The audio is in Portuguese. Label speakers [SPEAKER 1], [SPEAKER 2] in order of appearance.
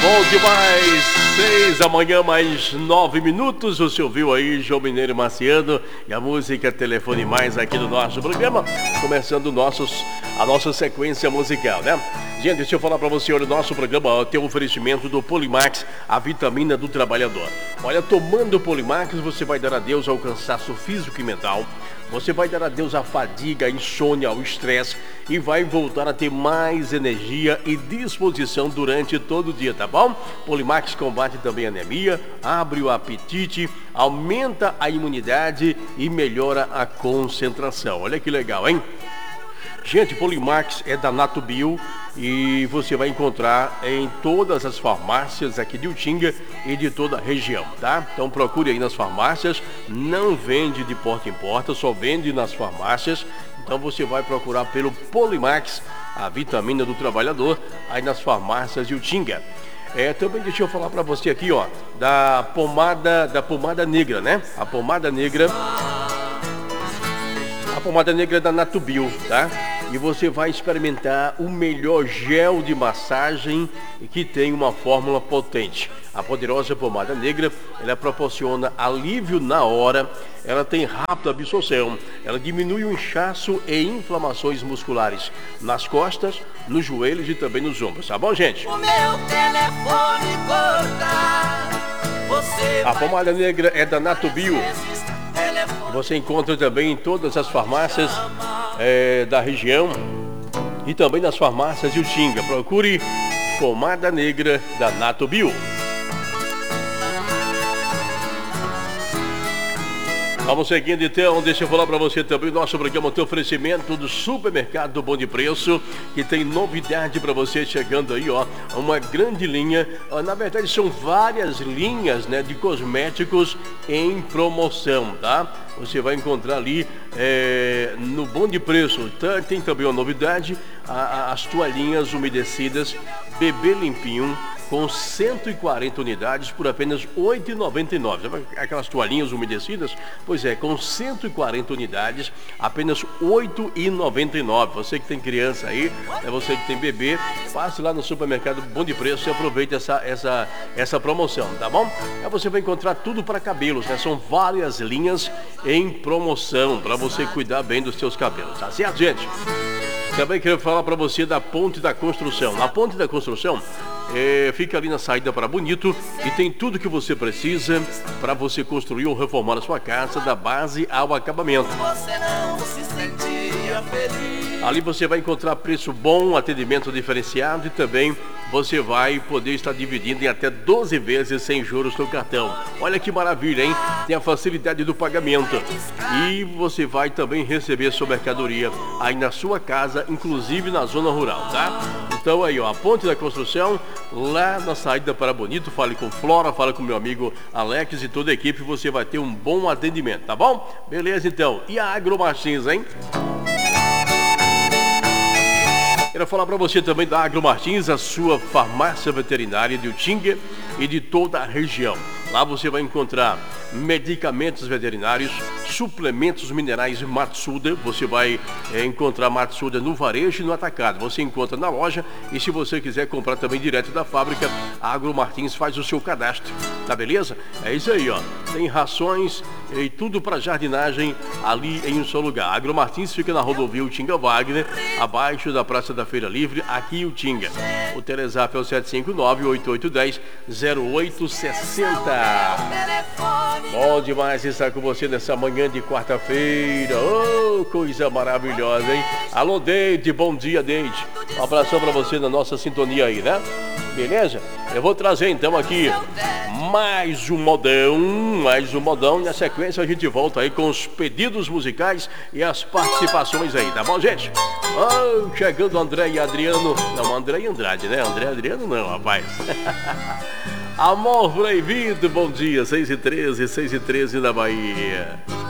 [SPEAKER 1] Bom demais, 6 da manhã, mais 9 minutos. Você ouviu aí João Mineiro Marciano e a música Telefone Mais aqui no nosso programa, começando a nossa sequência musical, né? Gente, deixa eu falar pra você, olha, o nosso programa tem um oferecimento do Polimax, a vitamina do trabalhador. Olha, tomando o Polimax, você vai dar adeus ao cansaço físico e mental. Você vai dar adeus à fadiga, à insônia, ao estresse e vai voltar a ter mais energia e disposição durante todo o dia, tá bom? Polimax combate também a anemia, abre o apetite, aumenta a imunidade e melhora a concentração. Olha que legal, hein? Gente, Polimax é da Natubio e você vai encontrar em todas as farmácias aqui de Utinga e de toda a região, tá? Então procure aí nas farmácias, não vende de porta em porta, só vende nas farmácias. Então você vai procurar pelo Polimax, a vitamina do trabalhador, aí nas farmácias de Utinga. Também deixa eu falar pra você aqui, ó, da pomada negra, né? A pomada negra da Natubio, tá? E você vai experimentar o melhor gel de massagem que tem uma fórmula potente. A poderosa pomada negra, ela proporciona alívio na hora, ela tem rápida absorção, ela diminui o inchaço e inflamações musculares nas costas, nos joelhos e também nos ombros, tá bom, gente?
[SPEAKER 2] O meu telefone cortar,
[SPEAKER 1] a pomada negra é da Natubio. Você encontra também em todas as farmácias da região e também nas farmácias de Utinga. Procure pomada negra da Natubio. Vamos seguindo então, deixa eu falar para você também, o nosso programa tem oferecimento do Supermercado Bom de Preço, que tem novidade para você chegando aí, ó, uma grande linha, na verdade são várias linhas, né, de cosméticos em promoção, tá? Você vai encontrar ali no Bom de Preço, tem também uma novidade, as toalhinhas umedecidas, bebê limpinho, com 140 unidades por apenas R$ 8,99. Aquelas toalhinhas umedecidas? Pois é, com 140 unidades, apenas R$ 8,99. Você que tem criança aí, você que tem bebê, passe lá no Supermercado Bom de Preço e aproveite essa promoção, tá bom? Aí você vai encontrar tudo para cabelos, né? São várias linhas em promoção para você cuidar bem dos seus cabelos, tá certo, gente? Também quero falar para você da Ponte da Construção. A Ponte da Construção fica ali na saída para Bonito e tem tudo que você precisa para você construir ou reformar a sua casa da base ao acabamento.
[SPEAKER 2] Você não se sentia feliz.
[SPEAKER 1] Ali você vai encontrar preço bom, atendimento diferenciado e também você vai poder estar dividindo em até 12 vezes sem juros no cartão. Olha que maravilha, hein? Tem a facilidade do pagamento. E você vai também receber sua mercadoria aí na sua casa, inclusive na zona rural, tá? Então aí, ó, a Ponte da Construção, lá na saída para Bonito, fale com Flora, fale com meu amigo Alex e toda a equipe, você vai ter um bom atendimento, tá bom? Beleza, então. E a Agromartins, hein? Quero falar para você também da Agromartins, a sua farmácia veterinária de Utinga e de toda a região. Lá você vai encontrar medicamentos veterinários, suplementos minerais Matsuda. Você vai encontrar Matsuda no varejo e no atacado. Você encontra na loja e se você quiser comprar também direto da fábrica, a Agromartins faz o seu cadastro. Tá beleza? É isso aí, ó. Tem rações e tudo para jardinagem ali em um só lugar. A Agromartins fica na rodovia Utinga Wagner, abaixo da Praça da Feira Livre, aqui em Utinga. O Telezap é o 759-8810-0860. Bom demais estar com você nessa manhã de quarta-feira. Oh, coisa maravilhosa, hein? Alô, Deide, bom dia, Deide. Um abração pra você na nossa sintonia aí, né? Beleza? Eu vou trazer então aqui mais um modão. Na sequência a gente volta aí com os pedidos musicais e as participações aí, tá bom, gente? Oh, chegando André e Adriano. Não, André e Andrade, né? André e Adriano não, rapaz. Amor proibido, bom dia, 6h13 na Bahia.